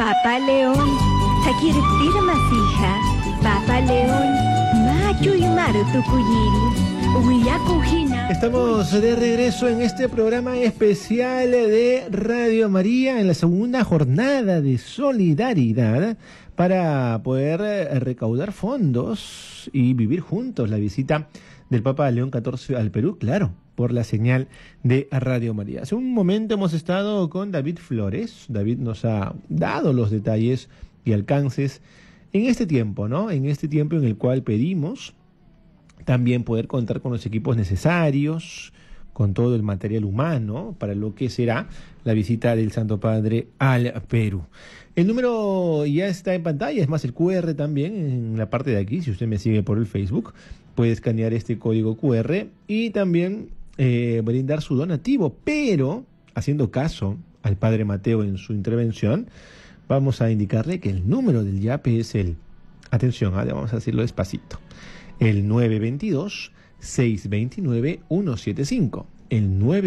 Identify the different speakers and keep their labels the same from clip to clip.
Speaker 1: Papá León, takiriptira masija. Papá León, macho y maru tukuyiri. Huyakujina.
Speaker 2: Estamos de regreso en este programa especial de Radio María en la segunda jornada de solidaridad para poder recaudar fondos y vivir juntos la visita del Papa León XIV al Perú, claro, por la señal de Radio María. Hace un momento hemos estado con David Flores. David nos ha dado los detalles y alcances en este tiempo, ¿no? En este tiempo en el cual pedimos también poder contar con los equipos necesarios, con todo el material humano para lo que será la visita del Santo Padre al Perú. El número ya está en pantalla, es más el QR también en la parte de aquí. Si usted me sigue por el Facebook, puede escanear este código QR y también brindar su donativo, pero haciendo caso al Padre Mateo en su intervención, vamos a indicarle que el número del YAPE es el, atención, vamos a decirlo despacito, el 922-629-175. El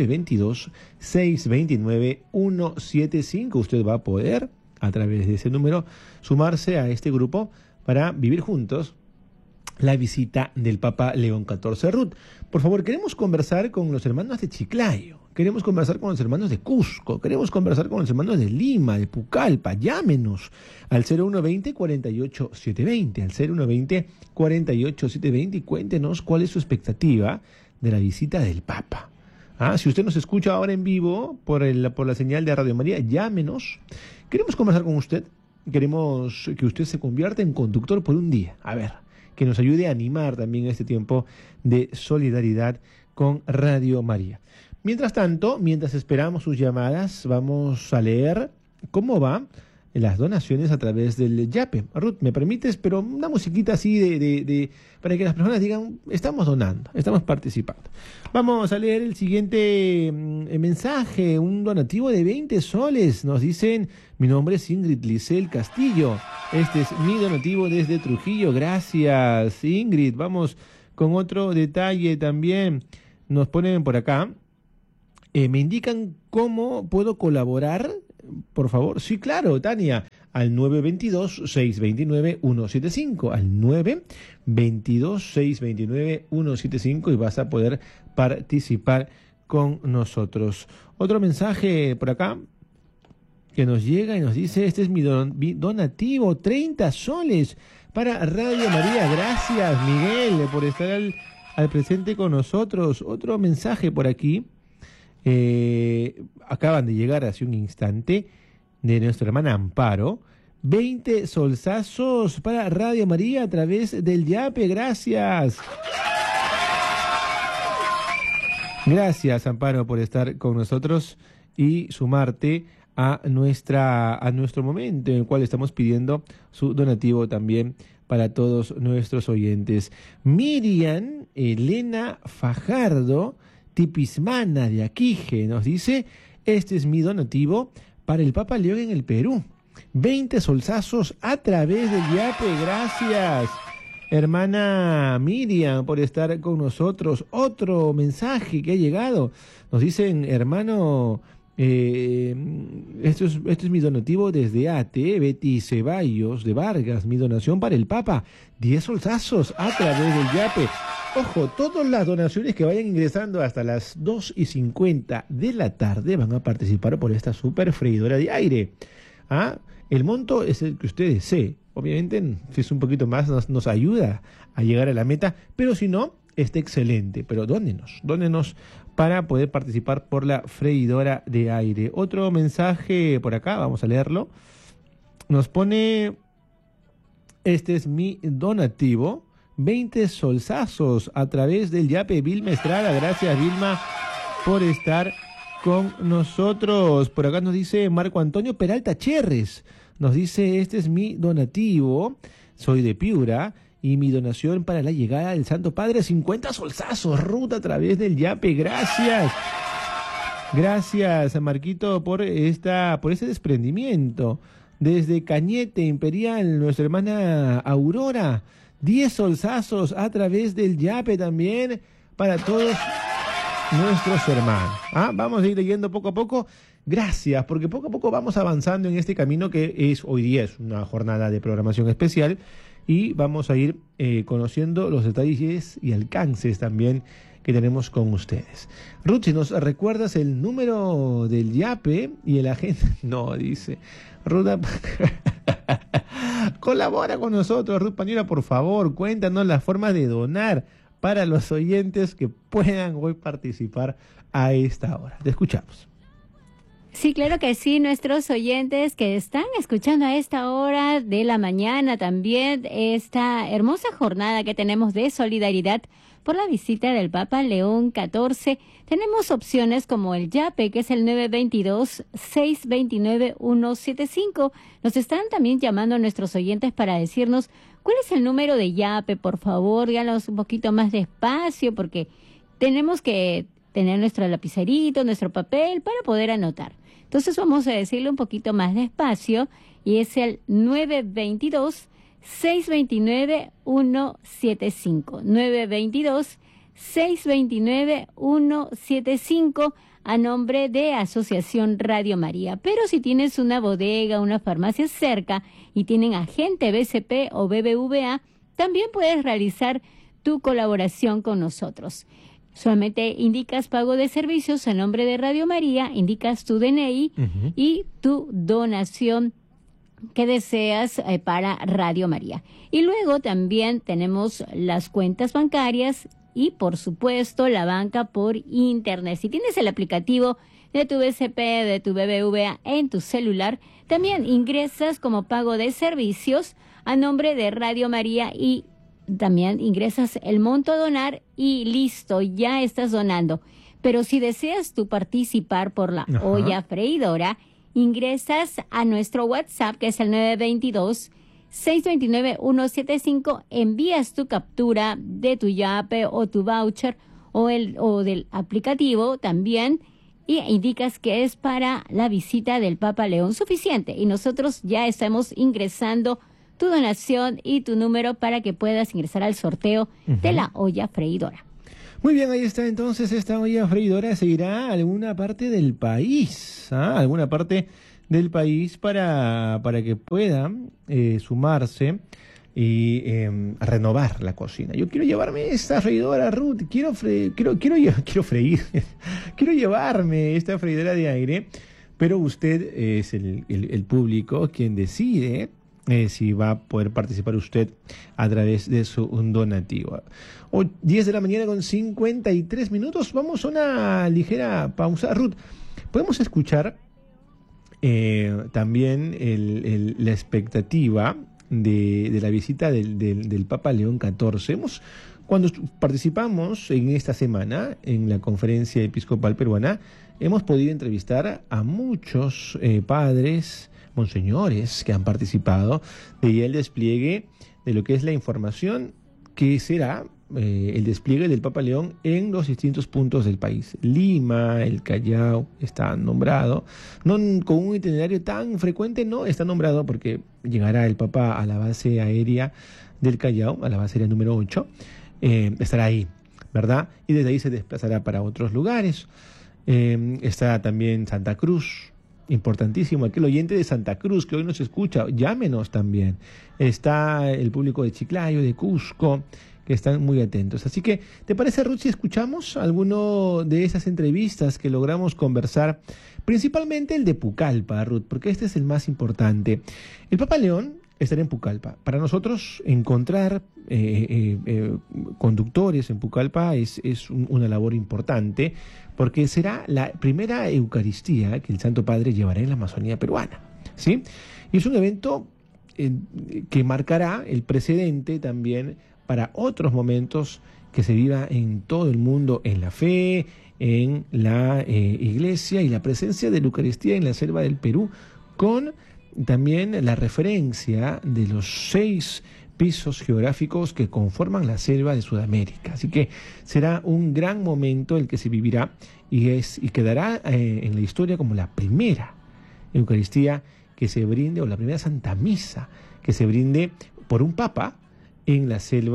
Speaker 2: 922-629-175. Usted va a poder, a través de ese número, sumarse a este grupo para vivir juntos la visita del Papa León XIV. Ruth, por favor, queremos conversar con los hermanos de Chiclayo, queremos conversar con los hermanos de Cusco, queremos conversar con los hermanos de Lima, de Pucallpa. Llámenos al 0120-48-720, al 0120-48-720 y cuéntenos cuál es su expectativa de la visita del Papa. Si usted nos escucha ahora en vivo por la señal de Radio María, llámenos. Queremos conversar con usted, queremos que usted se convierta en conductor por un día. A ver, que nos ayude a animar también este tiempo de solidaridad con Radio María. Mientras tanto, mientras esperamos sus llamadas, vamos a leer cómo va las donaciones a través del YAPE. Ruth, ¿me permites? Pero una musiquita así para que las personas digan, estamos donando, estamos participando. Vamos a leer el siguiente mensaje, un donativo de 20 soles. Nos dicen, mi nombre es Ingrid Lisel Castillo. Este es mi donativo desde Trujillo. Gracias, Ingrid. Vamos con otro detalle también. Nos ponen por acá. Me indican cómo puedo colaborar, por favor. Sí, claro, Tania, al 922-629-175, al 922-629-175 y vas a poder participar con nosotros. Otro mensaje por acá que nos llega y nos dice, este es mi donativo, 30 soles para Radio María. Gracias, Miguel, por estar al presente con nosotros. Otro mensaje por aquí. Acaban de llegar hace un instante de nuestra hermana Amparo. 20 solsazos para Radio María a través del YAPE. Gracias. Gracias, Amparo, por estar con nosotros y sumarte a nuestro momento en el cual estamos pidiendo su donativo también para todos nuestros oyentes. Miriam Elena Fajardo Tipismana de Aquije nos dice, este es mi donativo para el Papa León en el Perú. 20 solsazos a través del YAPE. Gracias, hermana Miriam, por estar con nosotros. Otro mensaje que ha llegado. Nos dicen, hermano, esto es mi donativo desde ATE, Betty Ceballos de Vargas, mi donación para el Papa. 10 solsazos a través del YAPE. Ojo, todas las donaciones que vayan ingresando hasta las 2:50 de la tarde van a participar por esta super freidora de aire. El monto es el que usted desee. Obviamente, si es un poquito más, nos ayuda a llegar a la meta, pero si no, está excelente. Pero dónenos para poder participar por la freidora de aire. Otro mensaje por acá, vamos a leerlo. Nos pone, este es mi donativo. 20 solsazos a través del YAPE. Vilma Estrada, gracias Vilma por estar con nosotros. Por acá nos dice Marco Antonio Peralta Cherres, nos dice, este es mi donativo, soy de Piura y mi donación para la llegada del Santo Padre, 50 solsazos, Ruth, a través del YAPE. Gracias. Gracias, Marquito, por ese desprendimiento. Desde Cañete Imperial, nuestra hermana Aurora, 10 solsazos a través del YAPE también para todos nuestros hermanos. Vamos a ir leyendo poco a poco. Gracias, porque poco a poco vamos avanzando en este camino que es hoy día es una jornada de programación especial y vamos a ir conociendo los detalles y alcances también que tenemos con ustedes. Ruth, si nos recuerdas el número del YAPE y el agente... No, dice Ruth... Colabora con nosotros, Ruth Pañuela, por favor, cuéntanos las formas de donar para los oyentes que puedan hoy participar a esta hora. Te escuchamos.
Speaker 3: Sí, claro que sí, nuestros oyentes que están escuchando a esta hora de la mañana también esta hermosa jornada que tenemos de solidaridad por la visita del Papa León XIV. Tenemos opciones como el YAPE, que es el 922-629-175. Nos están también llamando nuestros oyentes para decirnos cuál es el número de YAPE, por favor, díganos un poquito más despacio porque tenemos que tener nuestro lapicerito, nuestro papel para poder anotar. Entonces vamos a decirlo un poquito más despacio y es el 922-629-175. 922-629-175 a nombre de Asociación Radio María. Pero si tienes una bodega, una farmacia cerca y tienen agente BCP o BBVA, también puedes realizar tu colaboración con nosotros. Solamente indicas pago de servicios a nombre de Radio María, indicas tu DNI y tu donación que deseas para Radio María. Y luego también tenemos las cuentas bancarias y, por supuesto, la banca por internet. Si tienes el aplicativo de tu BCP, de tu BBVA en tu celular, también ingresas como pago de servicios a nombre de Radio María y también ingresas el monto a donar y listo, ya estás donando. Pero si deseas tú participar por la olla freidora, ingresas a nuestro WhatsApp, que es el 922-629-175, envías tu captura de tu YAPE o tu voucher o del aplicativo también y indicas que es para la visita del Papa León. Suficiente. Y nosotros ya estamos ingresando tu donación y tu número para que puedas ingresar al sorteo de la olla freidora.
Speaker 2: Muy bien, ahí está entonces esta olla freidora. Seguirá alguna parte del país, alguna parte del país para que puedan sumarse y renovar la cocina. Yo quiero llevarme esta freidora, Ruth, quiero llevarme esta freidora de aire, pero usted es el público quien decide si va a poder participar usted a través de su donativo. 10 de la mañana con 53 minutos. Vamos a una ligera pausa. Ruth, podemos escuchar también la expectativa de la visita del Papa León XIV. Cuando participamos en esta semana en la Conferencia Episcopal Peruana, hemos podido entrevistar a muchos padres, monseñores que han participado de el despliegue de lo que es la información que será el despliegue del Papa León en los distintos puntos del país. Lima, el Callao está nombrado, no con un itinerario tan frecuente, no está nombrado porque llegará el Papa a la base aérea del Callao, a la base aérea número 8, estará ahí, ¿verdad? Y desde ahí se desplazará para otros lugares. Está también Santa Cruz, importantísimo, aquel oyente de Santa Cruz que hoy nos escucha, llámenos también. Está el público de Chiclayo, de Cusco, que están muy atentos. Así que, ¿te parece, Ruth, si escuchamos alguno de esas entrevistas que logramos conversar? Principalmente el de Pucallpa, Ruth, porque este es el más importante. El Papa León estará en Pucallpa. Para nosotros encontrar conductores en Pucallpa es una labor importante, porque será la primera Eucaristía que el Santo Padre llevará en la Amazonía peruana, ¿sí? Y es un evento que marcará el precedente también para otros momentos que se viva en todo el mundo en la fe, en la iglesia y la presencia de la Eucaristía en la selva del Perú, con también la referencia de los 6 pisos geográficos que conforman la selva de Sudamérica. Así que será un gran momento el que se vivirá y quedará en la historia como la primera Eucaristía que se brinde, o la primera Santa Misa que se brinde por un Papa en la selva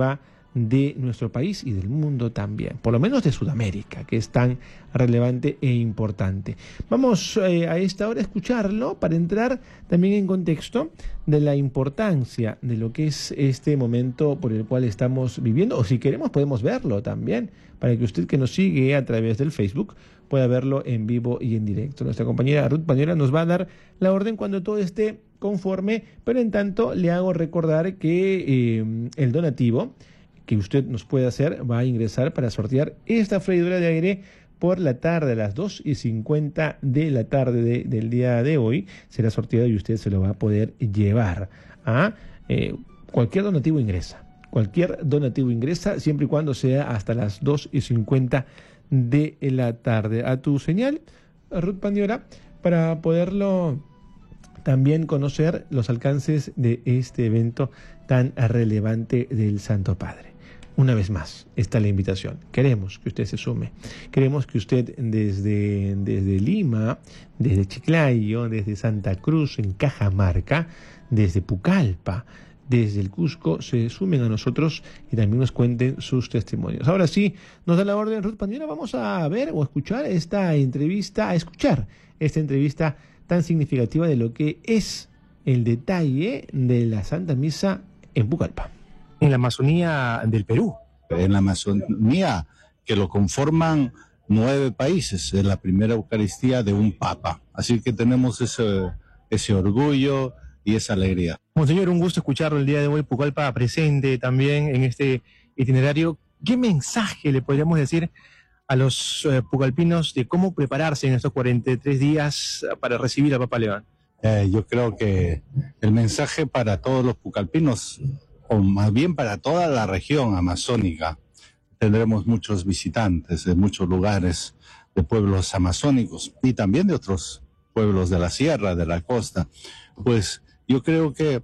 Speaker 2: de nuestro país y del mundo también, por lo menos de Sudamérica, que es tan relevante e importante. Vamos a esta hora a escucharlo para entrar también en contexto de la importancia de lo que es este momento por el cual estamos viviendo, o si queremos podemos verlo también, para que usted que nos sigue a través del Facebook pueda verlo en vivo y en directo. Nuestra compañera Ruth Pañuela nos va a dar la orden cuando todo esté conforme, pero en tanto le hago recordar que el donativo que usted nos puede hacer va a ingresar para sortear esta freidora de aire por la tarde, a las 2:50 de la tarde del día de hoy. Será sorteado y usted se lo va a poder llevar. Cualquier donativo ingresa. Cualquier donativo ingresa, siempre y cuando sea hasta las 2:50 de la tarde. A tu señal, Ruth Pandiola, para poderlo también conocer los alcances de este evento tan relevante del Santo Padre. Una vez más, está la invitación. Queremos que usted se sume. Queremos que usted desde Lima, desde Chiclayo, desde Santa Cruz, en Cajamarca, desde Pucallpa, desde el Cusco, se sumen a nosotros y también nos cuenten sus testimonios. Ahora sí, nos da la orden Ruth Pandiola. Vamos a ver o a escuchar esta entrevista tan significativa de lo que es el detalle de la Santa Misa en Pucallpa.
Speaker 4: En la Amazonía del Perú.
Speaker 5: En la Amazonía, que lo conforman 9 países, es la primera Eucaristía de un Papa. Así que tenemos ese orgullo y esa alegría.
Speaker 4: Monseñor, un gusto escucharlo el día de hoy, Pucallpa presente también en este itinerario. ¿Qué mensaje le podríamos decir a los pucallpinos de cómo prepararse en estos 43 días para recibir al Papa León?
Speaker 5: Yo creo que el mensaje para todos los pucallpinos, o más bien para toda la región amazónica, tendremos muchos visitantes de muchos lugares, de pueblos amazónicos y también de otros pueblos de la sierra, de la costa. Pues yo creo que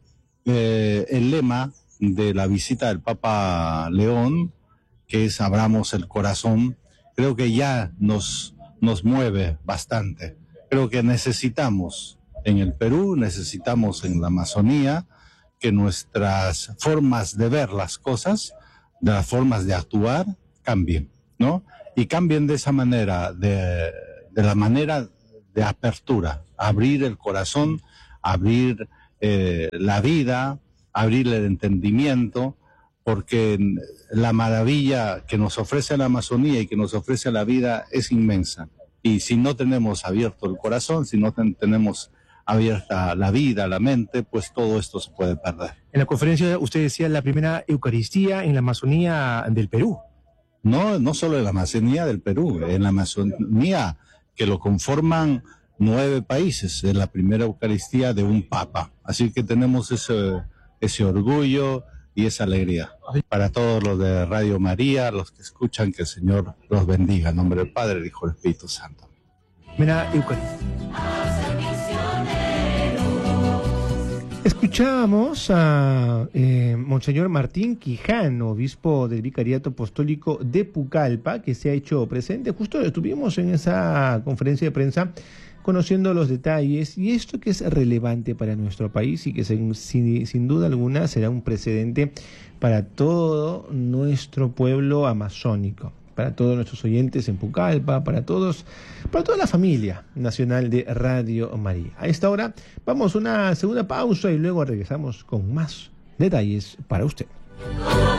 Speaker 5: el lema de la visita del Papa León, que es abramos el corazón, creo que ya nos mueve bastante. Creo que necesitamos en el Perú, necesitamos en la Amazonía, que nuestras formas de ver las cosas, de las formas de actuar, cambien, ¿no? Y cambien de esa manera, de la manera de apertura, abrir el corazón, abrir la vida, abrir el entendimiento, porque la maravilla que nos ofrece la Amazonía y que nos ofrece la vida es inmensa. Y si no tenemos abierto el corazón, si no tenemos abierta la vida, la mente, pues todo esto se puede perder.
Speaker 4: En la conferencia usted decía la primera Eucaristía en la Amazonía del Perú.
Speaker 5: No solo en la Amazonía del Perú, en la Amazonía que lo conforman 9 países, es la primera Eucaristía de un Papa. Así que tenemos ese orgullo y esa alegría. Para todos los de Radio María, los que escuchan, que el Señor los bendiga. En nombre del Padre, del Hijo y del Espíritu Santo.
Speaker 4: Primera Eucaristía.
Speaker 2: Escuchábamos a Monseñor Martín Quijano, obispo del Vicariato Apostólico de Pucallpa, que se ha hecho presente. Justo estuvimos en esa conferencia de prensa conociendo los detalles y esto que es relevante para nuestro país y que sin duda alguna será un precedente para todo nuestro pueblo amazónico, para todos nuestros oyentes en Pucallpa, para toda la familia nacional de Radio María. A esta hora vamos a una segunda pausa y luego regresamos con más detalles para usted.